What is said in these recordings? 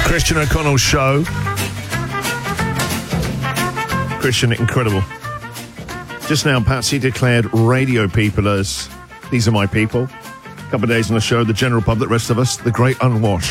Christian O'Connell Show. Christian, incredible. Just now, Patsy declared radio people as, these are my people. A couple of days on the show, the general public, the rest of us, the great unwashed.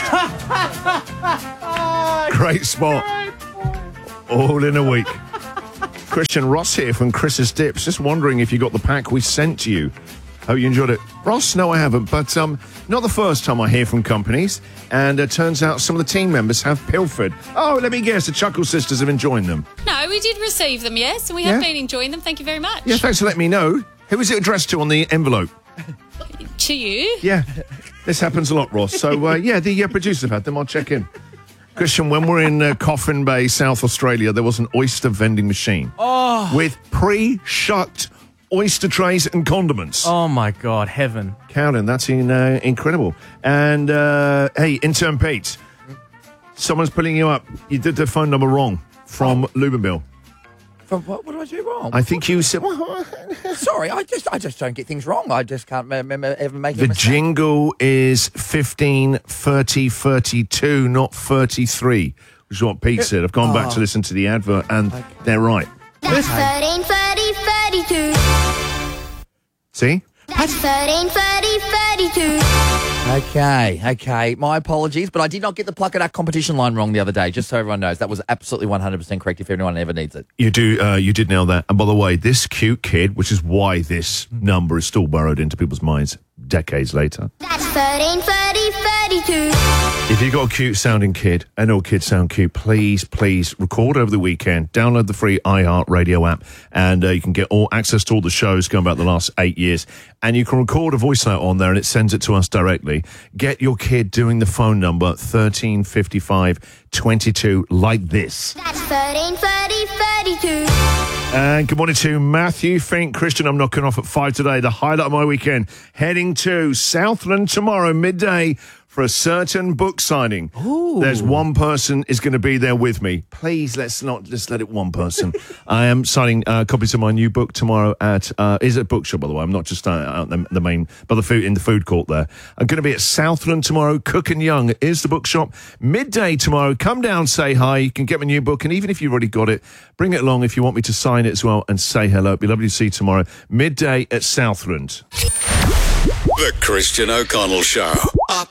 Great spot. All in a week. Christian, Ross here from Chris's Dips. Just wondering if you got the pack we sent to you. Hope you enjoyed it. Ross, no, I haven't. But not the first time I hear from companies. And it turns out some of the team members have pilfered. Oh, let me guess, the Chuckle Sisters have enjoyed them. No, we did receive them, yes, and we have been enjoying them. Thank you very much. Yeah, thanks for letting me know. Who was it addressed to on the envelope? To you. Yeah, this happens a lot, Ross. So, the producers have had them. I'll check in. Christian, when we're in Coffin Bay, South Australia, there was an oyster vending machine with pre-shucked oyster trays and condiments. Oh, my God, heaven. Cowden, that's incredible. And, hey, intern Pete, someone's pulling you up. You did the phone number wrong from Lubenville. From what did I do wrong? I think you said... Sorry, I just don't get things wrong. I just can't remember ever making a The mistake. jingle is 15, 30, 32, not 33, which is what Pete said. I've gone back to listen to the advert, and they're right. That's 13, 30, 32. See? That's 13, 30, 32. Okay. My apologies, but I did not get the Pluck It Up competition line wrong the other day, just so everyone knows. That was absolutely 100% correct if anyone ever needs it. You did nail that. And by the way, this cute kid, which is why this number is still burrowed into people's minds decades later. That's 13, 30, 32. If you've got a cute sounding kid, and all kids sound cute, please record over the weekend, download the free iHeartRadio app, and you can get all access to all the shows going back the last 8 years. And you can record a voice note on there and it sends it to us directly. Get your kid doing the phone number 135522 like this. That's 13, 30, 32. And good morning to Matthew Fink. Christian, I'm knocking off at 5 today. The highlight of my weekend. Heading to Southland tomorrow, midday, for a certain book signing. Ooh. There's one person is going to be there with me. Please, let's not just let it one person. I am signing copies of my new book tomorrow at, is it a bookshop, by the way? I'm not just out the main, but in the food court there. I'm going to be at Southland tomorrow. Cook and Young is the bookshop. Midday tomorrow. Come down, say hi. You can get my new book. And even if you've already got it, bring it along if you want me to sign it as well and say hello. It'd be lovely to see you tomorrow. Midday at Southland. The Christian O'Connell Show.